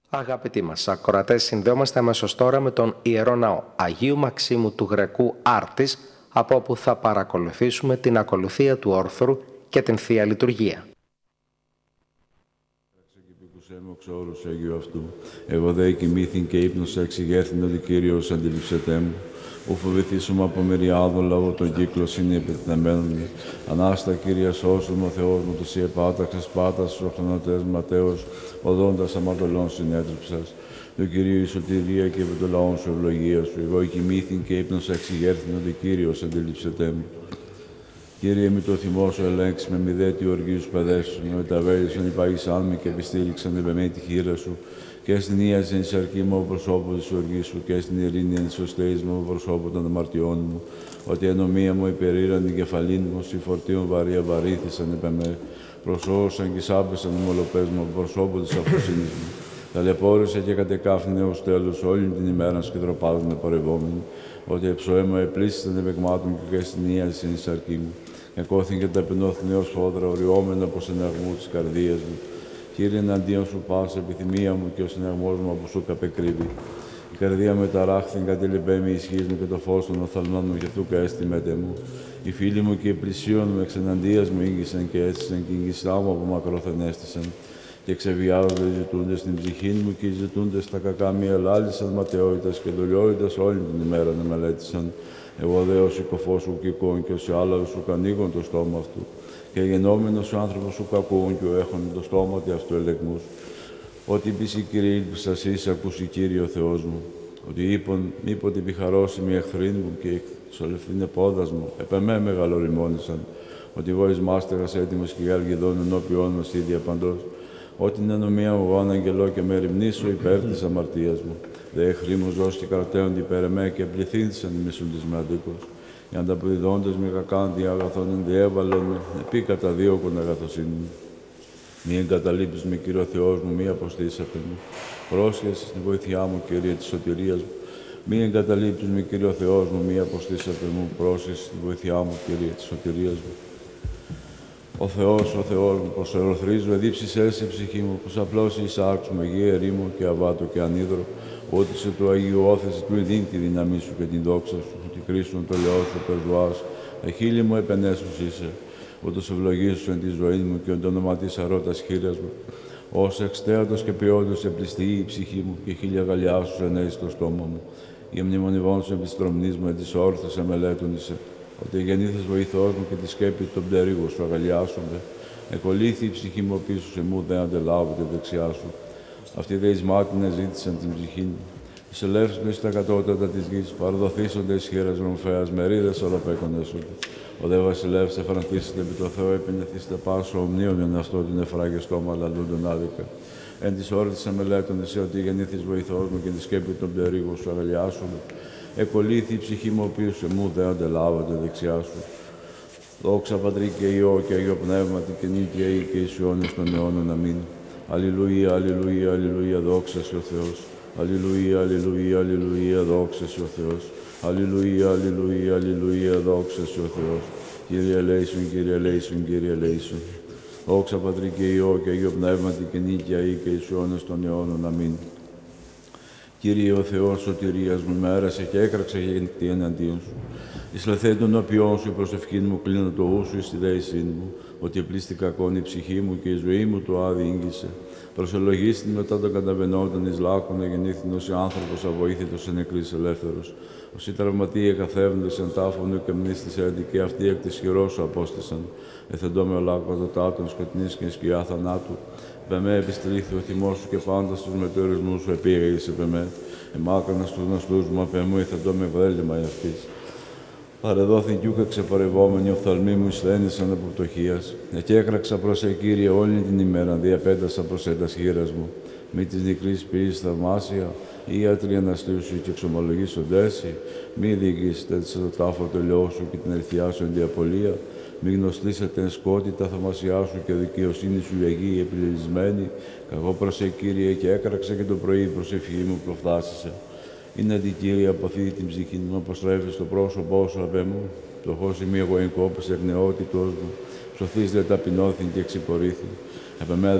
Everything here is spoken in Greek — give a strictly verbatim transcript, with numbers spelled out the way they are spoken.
Αγαπητοί μας ακροατές, συνδέομαστε αμέσως τώρα με τον Ιερό Ναό Αγίου Μαξίμου του Γρεκού Άρτης, από όπου θα παρακολουθήσουμε την ακολουθία του όρθρου και την Θεία Λειτουργία. Όρους Αγίου αυτού. Εγώ δε κοιμήθην και ύπνωσα εξηγέρθην ότι Κύριος αντιληψετέ μου. Ου φοβηθήσουμε από μεριάδων λαού τον κύκλο είναι επιτεθειμένων. Ανάστα Κύριε σώσου μου, Θεός μου, τους επάταξες πάτας στους οχτωνοτές Ματέος, οδόντας αμαρτωλών συνέτριψας. Το Κυρίου η σωτηρία και επί των λαών σου ευλογία σου. Εγώ κοιμήθην και ύπνωσα εξηγέρθην ότι Κύριος αντιληψετέ μου. Κύριε, μη το θυμό σου ελέγξει με μηδέτη οργή σου παιδεύσου, με μεταβέλησαν οι παγισάν με και επιστήριξαν την πεμένη τη χείρα σου, και στην ίαση εν σαρκή μου προσώπου τη οργή σου, και στην ειρήνη εν σωστέη μου προσώπου των αμαρτιών μου, ότι ενομία μου υπερήραν την κεφαλήν μου, συ φορτίων βαρία βαρύθησαν επεμέ, προσώσαν και σάπεσαν οι μολοπές μου προσώπου τη αφροσύνη μου. Ταλαιπώρησε και κατεκάφνε ω τέλο όλη την ημέρα σκητροπάζουν πορευόμενοι, ότι εψοέμα επλήσισαν επεκμάτων και στην ίαση εν σαρκή μου. Εκώθην και ταπεινώθην έως φόδρα, οριόμενα από συναγμού της καρδίας μου. Κύριε, εναντίον σου πάσα επιθυμία μου και ο συναγμός μου από σου καπεκρύβει. Η καρδία με ταράχθην, κατελειπέ με ισχύς μου και το φως των οθαλμών μου, και αυτού καέστημέτε μου. Οι φίλοι μου και οι πλησίον μου εξεναντίας μου ήγησαν και έστησαν, και ήγησά μου από μακρόθεν έστησαν. Και ξεβιάζονται οι ζητούντες στην ψυχή μου, και οι ζητούντες στα κακά μη ελάλησαν ματαιότητας και δολιότητας όλη την ημέρα να μελέτησαν. Εγώ δε ως οικοφός σου κηκών και ως άλλα σου κανίγων το στόμα αυτού. Και γενόμενος ο άνθρωπος σου κακούν και ο έχων το στόμα του αυτού ελεγμούς. Ότι πείσει Κύριε ήλπισας είσαι, ακούσει Κύριε ο Θεός μου. Ότι είπον, μήποτε επιχαρώσιμοι εχθρήν μου και εξολευθύνε πόδας μου, επεμέ μεγαλοριμόνησαν. Ότι εγώ εις μάστεγας έτοιμος και γαλγιδών ενώπιόν μας ίδια παντός. Ότι την ενομία μου εγώ αναγγελώ και με ρημνήσω υπέρ της αμαρτίας μου. Δε εχθροί μου ζώσ και κρατέονται υπέρ εμέ και πληθύνθησαν οι μισούντες με αντίκος. Οι ανταποδιδόντες με κακάντι αγαθόν ενδιέβαλον με, επί καταδίωκον αγαθοσύνη μου. Μη εγκαταλείπεις με, Κύριο Θεός μου, μη αποστήσατε μου. Πρόσχεσαι στη βοήθειά μου, Κύριε της σωτηρίας μου. Μη εγκαταλείπεις με, Κύριο Θεός μου, μη αποστήσατε μου. Πρόσχεσαι στη βοήθειά μου, Κύριε της σωτηρίας μου. Ο Θεός, ο Θεός μου, πως ερωθρίζω, εδίψησέ σε ψυχή μου, πως απλώσει εις άρξου με γη ερήμο και αβάτο και ανίδρο, ότι σε το Αγίου όθεση του ειδήν τη δύναμή σου και την δόξα σου, ότι κρίσουν το λαιό σου περδουάς, εχίλη μου επενέσους είσαι, ούτως ευλογήσου εν τη ζωή μου και εν το όνομα της αρώτας χείρας μου, ως εξτέατος και ποιόντος επληστεί η ψυχή μου και χίλια γαλιά σου ενέει στο στόμα μου, η μνημονιβών σου επιστρομνής μου εν της όρθες εμελέτων είσαι, ότι γεννήθες βοηθός μου και τη σκέπη των πτερίγων σου αγαλιάσονται, εκολύθη η ψυχή μου πίσω σε μου, δεν αντελάβω τη δεξιά σου. Αυτοί δε εις μάτινες ζήτησαν την ψυχή μου. Εις ελεύσουν στα κατώτατα της γης, παραδοθήσονται εις χείρας ρομφέας, μερίδες ολοπέκονεσονται. Ο δε βασιλεύς εφραντήσετε επί το Θεό, επενεθήστε πάσο ομνίων εν αυτό την εφράγε στόμα λαλούντον άδικα. Εν της όρθης αμελέτων είσαι, ότι γεννήθης βοηθός μου και τη σκέπη των πτερίγων σου αγαλιάσονται. Εκολύθη η ψυχή μου πίσω σε μου, δεν αντελάβονται δεξιά σου. Δόξα Πατρί και Υιό και Αγίο Πνεύματι και νίκαια ή και εις αιώνες των αιώνων. Αμήν. Αλληλούια, αλληλούια, αλληλούια, δόξα σε ο Θεός. Αλληλούια, αλληλούια, αλληλούια, δόξα σε ο Θεός. Αλληλούια, αλληλούια, αλληλούια, δόξα σε ο Θεός. Κύριε ελέησον, Κύριε ελέησον, Κύριε ελέησον. Δόξα Πατρί και Υιό και Αγίο Πνεύματι και νίκαια ή και εις αιώνες των αιώνων. Αμήν. Κύριε ο Θεός σωτηρίας μου, με άρασε και έκραξε και νυχτή εναντίον σου. Εις λεθέντων όποιών σου η προσευχή μου, κλείνω το ου σου εις τη δέησήν μου, ότι επλήστη κακόν η ψυχή μου και η ζωή μου το άδει ήγγισε. Προσελογίστην μετά των καταβαινόντων εις λάκων, γεννήθην ως άνθρωπος αβοήθητος εν νεκρής ελεύθερος. Ως οι τραυματίοι εκαθεύντες εν τάφωνο και μνήστησε έντι και αυτοί εκ της χειρός σου απόστησαν. Εθεντώ με ο λάκκος δοτάτων σκοτεινής και σκιά θανάτου. Πεμέ επιστρήθη ο θυμός σου και πάντα στους μετεωρισμούς σου επήγαγες επεμέ. Εμάκανα στους γνωστούς μου απεμού ηθεντώ με βρέλημα αυτής. Παρεδόθην κιούκα ξεπορευόμενοι, οφθαλμοί μου εισθένησαν από πτωχίας. Εκεί έκραξα προς σε, Κύριε, όλη την ημέρα, διαπέτασα προς έντας χείρας μου. Μη της νικρής ποιής θαυμάσια, ή ιατροί αναστίου σου και εξομολογήσοντέσι, μη διηγήσετε σε το τάφο το λαιό σου και την ελθιά σου εν διαπολία, μη γνωστήσετε εν σκότητα θαυμασιά σου και δικαιοσύνη σου η Αγία επιλελισμένη, καγώ προς σε, Κύριε, και έκραξα και το πρωί προσευχή μου προφθάσισε. Είναι αντικήρυα από αυτή την ψυχή μου, αποστρέφει στο πρόσωπό σου απέ μου, πτωχός ημί εγώ εγκόπης εκ νεότητός μου, σωθείς δε ταπεινώθην και εξυπορήθη. Επ'